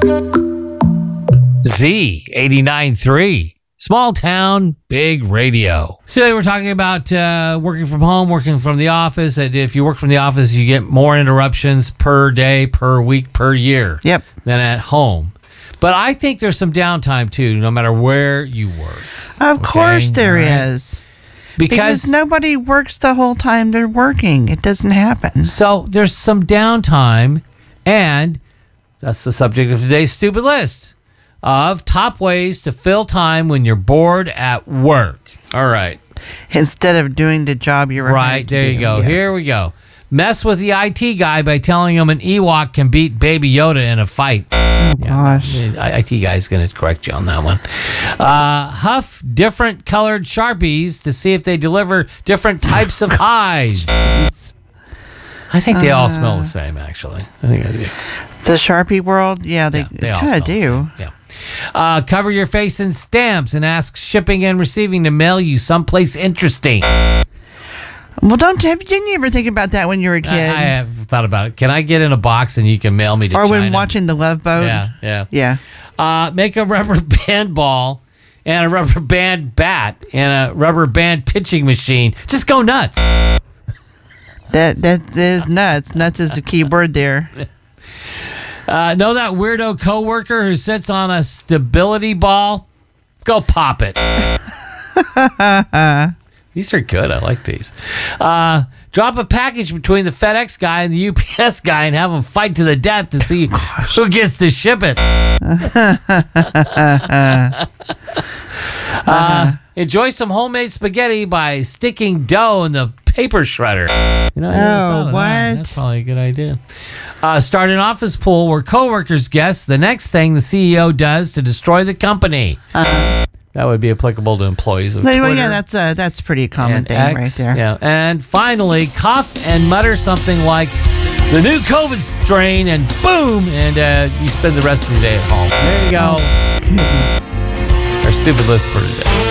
Z89.3. Small town, big radio. Today we're talking about working from home, working from the office. And if you work from the office, you get more interruptions per day, per week, per year than at home. But I think there's some downtime too, no matter where you work. Of course there is. Because nobody works the whole time they're working. It doesn't happen. So there's some downtime, and that's the subject of today's stupid list of top ways to fill time when you're bored at work. All right. Instead of doing the job you're right. There you go. Yes. Here we go. Mess with the IT guy by telling him an Ewok can beat Baby Yoda in a fight. Oh, gosh. IT guy's going to correct you on that one. Huff different colored Sharpies to see if they deliver different types of highs. I think they all smell the same, actually. I think I do. The Sharpie world? Yeah, they kind of do. Yeah. Cover your face in stamps and ask shipping and receiving to mail you someplace interesting. Well, didn't you ever think about that when you were a kid? I have thought about it. Can I get in a box and you can mail me to China? Or when watching The Love Boat? Yeah. Make a rubber band ball and a rubber band bat and a rubber band pitching machine. Just go nuts. That is nuts. Nuts is the key word there. Know that weirdo coworker who sits on a stability ball? Go pop it. These are good. I like these. Drop a package between the FedEx guy and the UPS guy and have them fight to the death to see who gets to ship it. Enjoy some homemade spaghetti by sticking dough in the paper shredder. You know, what? That's probably a good idea. Start an office pool where coworkers guess the next thing the CEO does to destroy the company. That would be applicable to employees of Twitter. Well, yeah, that's pretty common thing X, right there. Yeah. And finally, cough and mutter something like the new COVID strain, and boom, and you spend the rest of the day at home. There you go. Our stupid list for today.